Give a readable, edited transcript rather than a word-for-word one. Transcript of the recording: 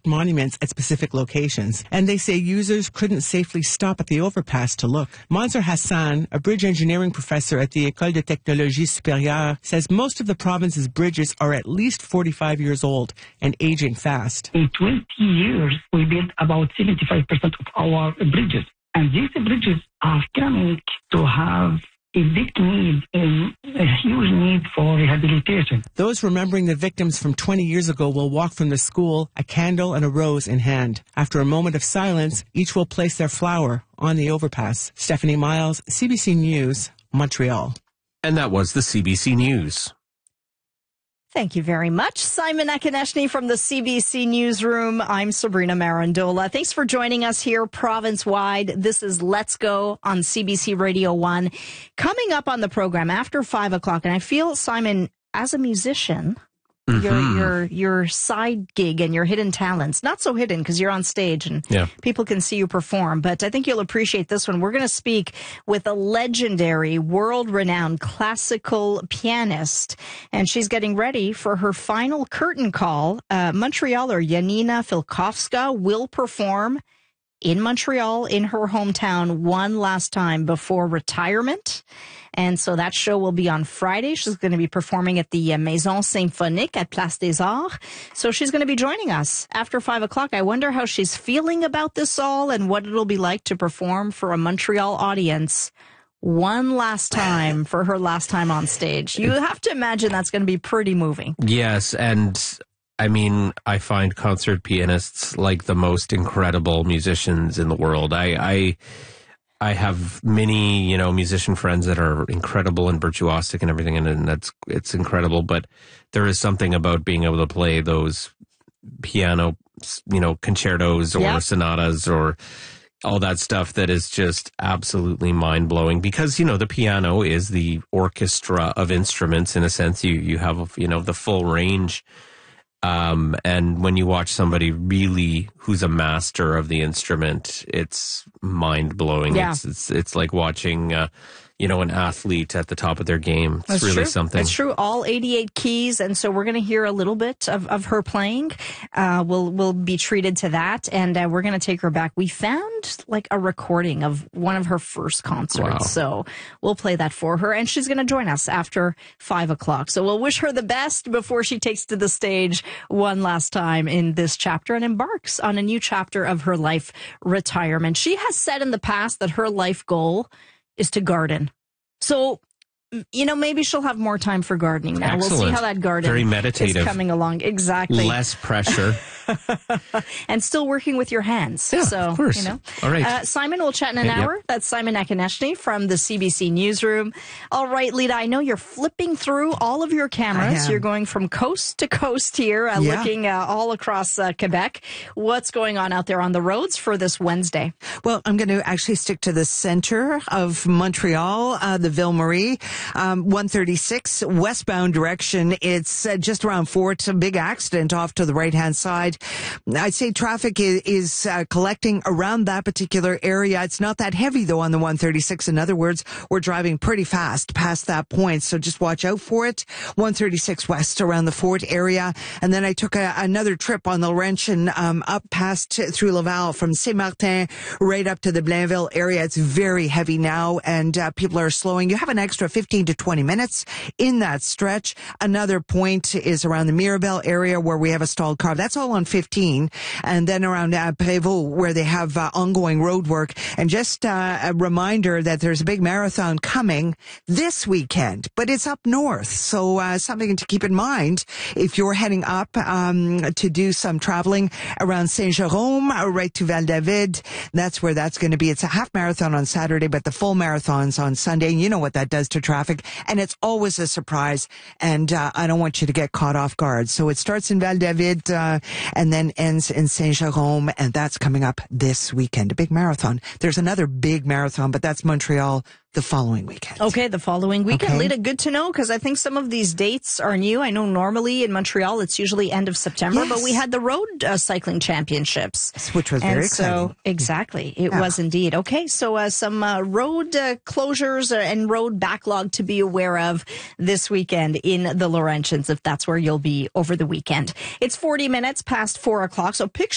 monuments at specific locations, and they say users couldn't safely stop at the overpass to look. Mansour Hassan, a bridge engineering professor at the École de Technologie Supérieure, says most of the province's bridges are at least 45 years old and aging fast. In 20 years, we built about 75% of our bridges. And these bridges are coming to have a big need, a huge need for rehabilitation. Those remembering the victims from 20 years ago will walk from the school, a candle and a rose in hand. After a moment of silence, each will place their flower on the overpass. Stephanie Miles, CBC News, Montreal. And that was the CBC News. Thank you very much, Simon Akineshny from the CBC Newsroom. I'm Sabrina Marandola. Thanks for joining us here province-wide. This is Let's Go on CBC Radio 1. Coming up on the program after 5 o'clock, and I feel, Simon, as a musician, your side gig and your hidden talents, not so hidden because you're on stage and people can see you perform, but I think you'll appreciate this one. We're going to speak with a legendary, world-renowned classical pianist, and she's getting ready for her final curtain call. Montrealer Janina Filkovska will perform in Montreal, in her hometown, one last time before retirement. And so that show will be on Friday. She's going to be performing at the Maison Symphonique at Place des Arts. So she's going to be joining us after 5 o'clock. I wonder how she's feeling about this all and what it'll be like to perform for a Montreal audience one last time for her last time on stage. You have to imagine that's going to be pretty moving. Yes, and I mean, I find concert pianists like the most incredible musicians in the world. I have many, musician friends that are incredible and virtuosic and everything, and it's incredible. But there is something about being able to play those piano, concertos or sonatas or all that stuff that is just absolutely mind-blowing, because, the piano is the orchestra of instruments in a sense. You have, the full range. And when you watch somebody really who's a master of the instrument, it's mind-blowing. Yeah. It's like watching, an athlete at the top of their game. It's really something. It's true. All 88 keys. And so we're going to hear a little bit of her playing. We'll be treated to that. And we're going to take her back. We found like a recording of one of her first concerts. Wow. So we'll play that for her. And she's going to join us after 5 o'clock. So we'll wish her the best before she takes to the stage one last time in this chapter and embarks on a new chapter of her life, retirement. She has said in the past that her life goal is to garden. So, maybe she'll have more time for gardening now. Excellent. We'll see how that garden Very meditative. is coming along. Exactly. Less pressure. And still working with your hands. Yeah, so, of course. All right. Simon will chat in an hour. That's Simon Akineshny from the CBC Newsroom. All right, Lita, I know you're flipping through all of your cameras. You're going from coast to coast here, looking all across Quebec. What's going on out there on the roads for this Wednesday? Well, I'm going to actually stick to the center of Montreal, the Ville Marie, 136 westbound direction. It's just around Fort. A big accident off to the right-hand side. I'd say traffic is collecting around that particular area. It's not that heavy, though, on the 136. In other words, we're driving pretty fast past that point, so just watch out for it. 136 west around the Fort area. And then I took another trip on the Laurentian up past through Laval from Saint-Martin right up to the Blainville area. It's very heavy now, and people are slowing. You have an extra 15 to 20 minutes in that stretch. Another point is around the Mirabel area where we have a stalled car. That's all on 15. And then around Prévost where they have ongoing road work. And just a reminder that there's a big marathon coming this weekend, but it's up north. So something to keep in mind if you're heading up to do some traveling around Saint-Jérôme, right to Val-David. That's where that's going to be. It's a half marathon on Saturday, but the full marathon's on Sunday. You know what that does to traffic. And it's always a surprise. And I don't want you to get caught off guard. So it starts in Val-David and then ends in Saint-Jérôme. And that's coming up this weekend. A big marathon. There's another big marathon, but that's Montreal the following weekend. Okay, the following weekend. Okay. Lita, good to know, because I think some of these dates are new. I know normally in Montreal it's usually end of September, but we had the road cycling championships. Which was very exciting. So, exactly, it was indeed. Okay, so some road closures and road backlog to be aware of this weekend in the Laurentians, if that's where you'll be over the weekend. It's 40 minutes past 4 o'clock, so picture